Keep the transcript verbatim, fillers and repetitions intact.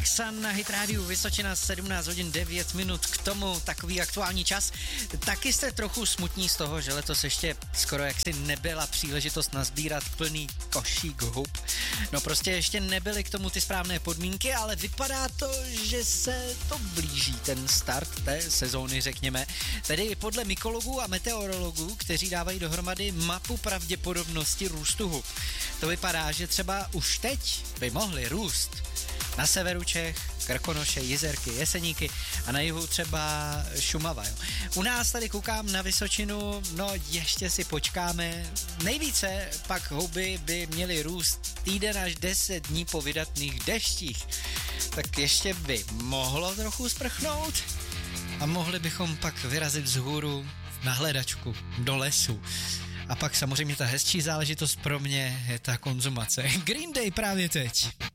Sun na Hit Radio Vysočina, sedmnáct hodin devět minut, k tomu takový aktuální čas. Taky jste trochu smutní z toho, že letos ještě skoro jaksi nebyla příležitost nazbírat plný košík hub. No prostě ještě nebyly k tomu ty správné podmínky, ale vypadá to, že se to blíží, ten start té sezóny, řekněme. Tedy podle mykologů a meteorologů, kteří dávají dohromady mapu pravděpodobnosti růstu hub. To vypadá, že třeba už teď by mohly růst na severu Čech, Krkonoše, Jizerky, Jeseníky a na jihu třeba Šumava. Jo. U nás tady koukám na Vysočinu, no ještě si počkáme. Nejvíce pak huby by měly růst týden až deset dní po vydatných deštích. Tak ještě by mohlo trochu sprchnout a mohli bychom pak vyrazit vzhůru na hledačku do lesu. A pak samozřejmě ta hezčí záležitost pro mě je ta konzumace. Green Day právě teď.